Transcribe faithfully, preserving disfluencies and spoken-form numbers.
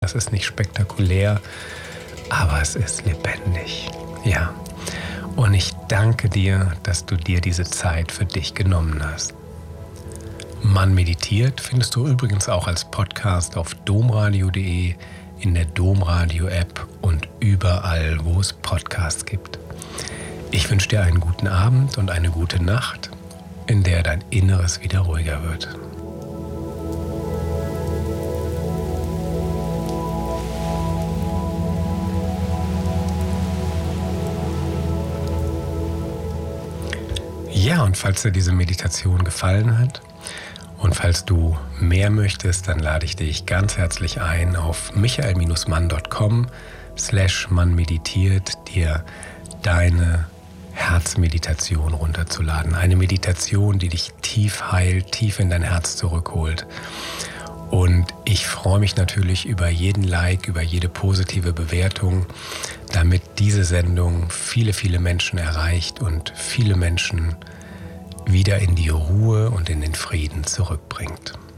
Das ist nicht spektakulär, aber es ist lebendig. Ja. Und ich danke dir, dass du dir diese Zeit für dich genommen hast. Mann meditiert findest du übrigens auch als Podcast auf domradio punkt de, in der Domradio-App und überall, wo es Podcasts gibt. Ich wünsche dir einen guten Abend und eine gute Nacht, in der dein Inneres wieder ruhiger wird. Ja, und falls dir diese Meditation gefallen hat und falls du mehr möchtest, dann lade ich dich ganz herzlich ein, auf michael mann punkt com slash mann meditiert dir deine Herzmeditation runterzuladen. Eine Meditation, die dich tief heilt, tief in dein Herz zurückholt. Und ich freue mich natürlich über jeden Like, über jede positive Bewertung, damit diese Sendung viele, viele Menschen erreicht und viele Menschen wieder in die Ruhe und in den Frieden zurückbringt.